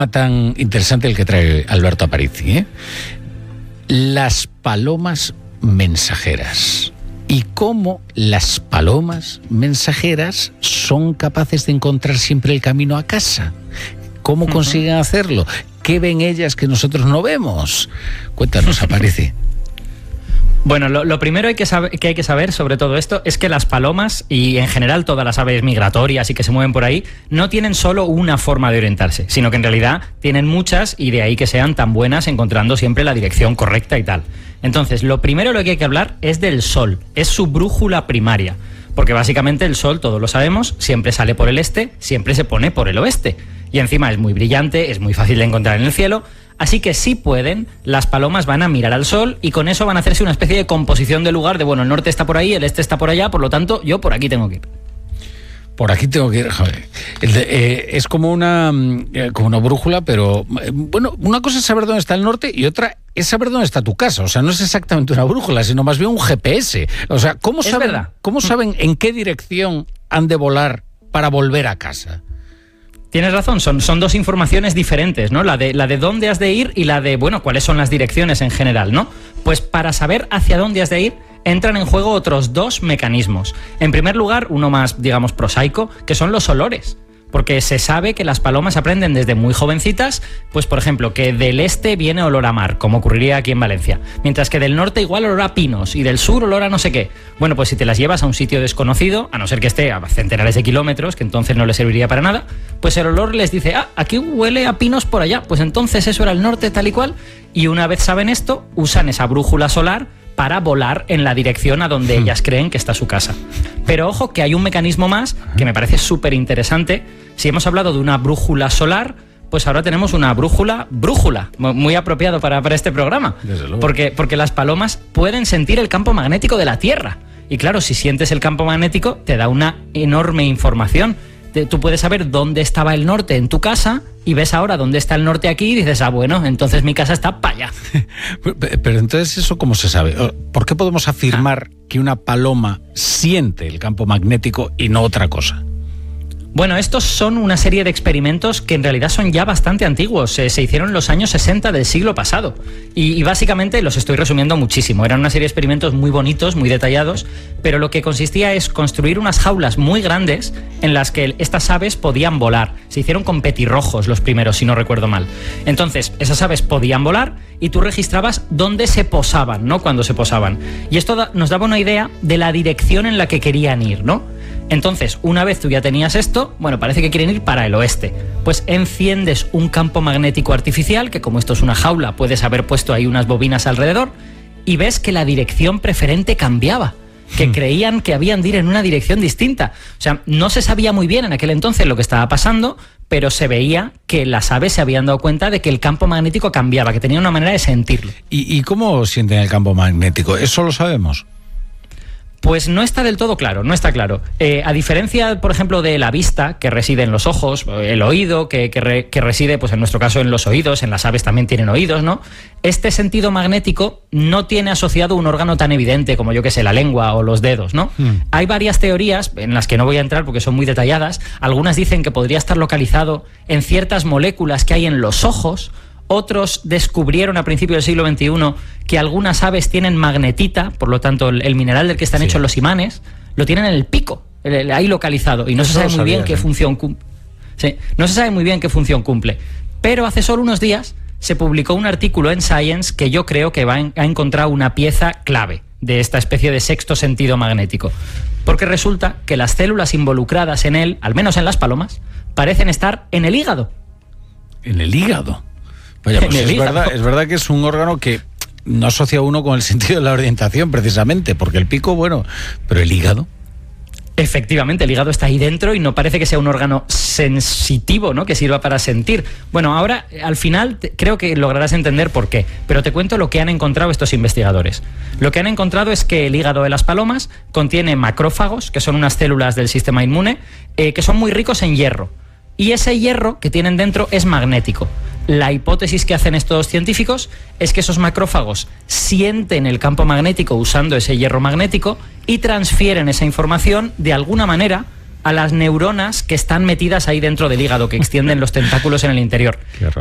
Tan interesante el que trae Alberto Aparici, ¿eh? Las palomas mensajeras. Y cómo las palomas mensajeras son capaces de encontrar siempre el camino a casa. ¿Cómo consiguen hacerlo? ¿Qué ven ellas que nosotros no vemos? Cuéntanos, Aparici. Bueno, lo primero que hay que saber sobre todo esto es que las palomas y en general todas las aves migratorias y que se mueven por ahí no tienen solo una forma de orientarse, sino que en realidad tienen muchas y de ahí que sean tan buenas encontrando siempre la dirección correcta y tal. Entonces, lo primero lo que hay que hablar es del sol, es su brújula primaria, porque básicamente el sol, todos lo sabemos, siempre sale por el este, siempre se pone por el oeste y encima es muy brillante, es muy fácil de encontrar en el cielo. Así que si pueden, las palomas van a mirar al sol y con eso van a hacerse una especie de composición del lugar de, bueno, el norte está por ahí, el este está por allá, por lo tanto, yo por aquí tengo que ir. Por aquí tengo que ir, joder. Es como una brújula, pero bueno, una cosa es saber dónde está el norte y otra es saber dónde está tu casa. O sea, no es exactamente una brújula, sino más bien un GPS. O sea, ¿cómo saben en qué dirección han de volar para volver a casa? Tienes razón, son dos informaciones diferentes, ¿no? La de dónde has de ir y la de, bueno, cuáles son las direcciones en general, ¿no? Pues para saber hacia dónde has de ir, entran en juego otros dos mecanismos. En primer lugar, uno más, digamos, prosaico, que son los olores. Porque se sabe que las palomas aprenden desde muy jovencitas, pues por ejemplo, que del este viene olor a mar, como ocurriría aquí en Valencia, mientras que del norte igual olor a pinos y del sur olor a no sé qué. Bueno, pues si te las llevas a un sitio desconocido, a no ser que esté a centenares de kilómetros, que entonces no les serviría para nada, pues el olor les dice, aquí huele a pinos por allá, pues entonces eso era el norte tal y cual, y una vez saben esto, usan esa brújula solar para volar en la dirección a donde ellas creen que está su casa. Pero ojo que hay un mecanismo más que me parece súper interesante. Si hemos hablado de una brújula solar, pues ahora tenemos una brújula, muy apropiado para este programa. Porque las palomas pueden sentir el campo magnético de la Tierra. Y claro, si sientes el campo magnético, te da una enorme información. Tú puedes saber dónde estaba el norte en tu casa y ves ahora dónde está el norte aquí y dices, bueno, entonces mi casa está para allá. Pero entonces, ¿eso cómo se sabe? ¿Por qué podemos afirmar que una paloma siente el campo magnético y no otra cosa? Bueno, estos son una serie de experimentos que en realidad son ya bastante antiguos. Se hicieron en los años 60 del siglo pasado. Y básicamente los estoy resumiendo muchísimo. Eran una serie de experimentos muy bonitos, muy detallados, pero lo que consistía es construir unas jaulas muy grandes en las que estas aves podían volar. Se hicieron con petirrojos los primeros, si no recuerdo mal. Entonces, esas aves podían volar y tú registrabas dónde se posaban, ¿no? Cuando se posaban. Y esto nos daba una idea de la dirección en la que querían ir, ¿no? Entonces, una vez tú ya tenías esto, bueno, parece que quieren ir para el oeste. Pues enciendes un campo magnético artificial, que como esto es una jaula, puedes haber puesto ahí unas bobinas alrededor, y ves que la dirección preferente cambiaba, que creían que habían de ir en una dirección distinta. O sea, no se sabía muy bien en aquel entonces lo que estaba pasando, pero se veía que las aves se habían dado cuenta de que el campo magnético cambiaba, que tenía una manera de sentirlo. ¿Y cómo sienten el campo magnético? ¿Eso lo sabemos? Pues no está del todo claro, no está claro. A diferencia, por ejemplo, de la vista, que reside en los ojos, el oído, que reside, pues en nuestro caso, en los oídos, en las aves también tienen oídos, ¿no? Este sentido magnético no tiene asociado un órgano tan evidente como, yo que sé, la lengua o los dedos, ¿no? Hay varias teorías, en las que no voy a entrar porque son muy detalladas. Algunas dicen que podría estar localizado en ciertas moléculas que hay en los ojos. Otros descubrieron a principios del siglo XXI que algunas aves tienen magnetita, por lo tanto el mineral del que están hechos los imanes, lo tienen en el pico, ahí localizado, y no se sabe muy bien qué función cumple. Sí, no se sabe muy bien qué función cumple. Pero hace solo unos días se publicó un artículo en Science que yo creo que ha encontrado una pieza clave de esta especie de sexto sentido magnético. Porque resulta que las células involucradas en él, al menos en las palomas, parecen estar en el hígado. ¿En el hígado? Vaya, pues es verdad que es un órgano que no asocia uno con el sentido de la orientación, precisamente, porque el pico, bueno, pero el hígado. Efectivamente, el hígado está ahí dentro y no parece que sea un órgano sensitivo, ¿no? Que sirva para sentir. Bueno, ahora, al final, creo que lograrás entender por qué, pero te cuento lo que han encontrado estos investigadores. Lo que han encontrado es que el hígado de las palomas contiene macrófagos, que son unas células del sistema inmune, que son muy ricos en hierro. Y ese hierro que tienen dentro es magnético. La hipótesis que hacen estos científicos es que esos macrófagos sienten el campo magnético usando ese hierro magnético y transfieren esa información de alguna manera a las neuronas que están metidas ahí dentro del hígado, que extienden los tentáculos en el interior.